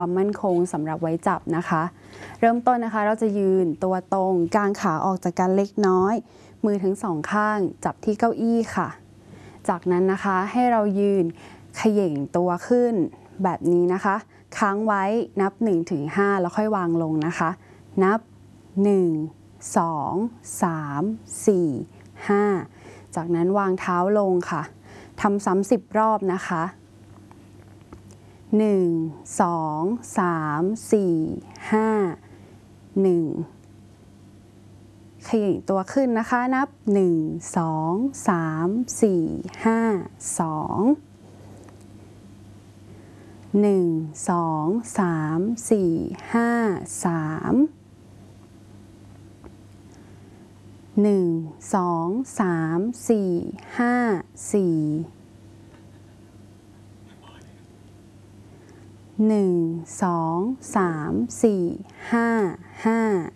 ความมั่นคงสำหรับไว้จับนะคะเริ่มต้นนะคะเราจะยืนตัวตรงกางขาออกจากกันเล็กน้อยมือทั้งสองข้างจับที่เก้าอี้ค่ะจากนั้นนะคะให้เรายืนเขย่งตัวขึ้นแบบนี้นะคะค้างไว้นับ 1-5 แล้วค่อยวางลงนะคะนับ 1 2 3 4 5จากนั้นวางเท้าลงค่ะทำซ้ำ10 รอบนะคะ1 2 3 4 5 1ขย่งตัวขึ้นนะคะนับ1 2 3 4 5 2 1 2 3 4 5 3 1 2 3 4 5 4 1 2 3 4 5 5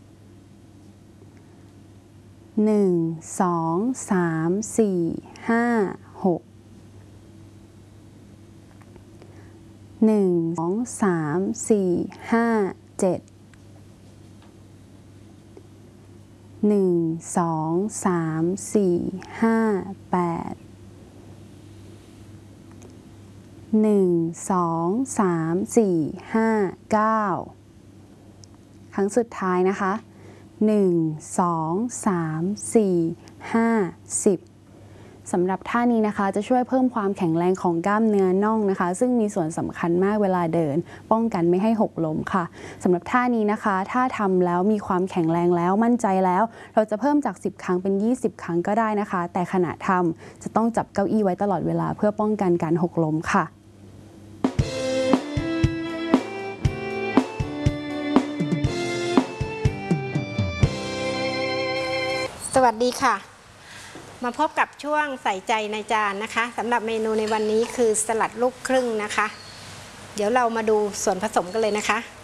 1 2 3 4 5 6 1 2 3 4 5 7 1 2 3 4 5 8 1 2 3 4 5 9ครั้งสุดท้ายนะคะ1 2 3 4 5 10สำหรับท่านี้นะคะจะช่วยเพิ่มความแข็งแรงของกล้ามเนื้อน่องนะคะซึ่งมีส่วนสำคัญมากเวลาเดินป้องกันไม่ให้หกล้มค่ะสำหรับท่านี้นะคะถ้าทำแล้วมีความแข็งแรงแล้วมั่นใจแล้วเราจะเพิ่มจาก10 ครั้งเป็น20 ครั้งก็ได้นะคะแต่ขณะทำจะต้องจับเก้าอี้ไว้ตลอดเวลาเพื่อป้องกันการหกล้มค่ะสวัสดีค่ะมาพบกับช่วงใส่ใจในจานนะคะสำหรับเมนูในวันนี้คือสลัดลูกครึ่งนะคะเดี๋ยวเรามาดูส่วนผสมกันเลยนะคะ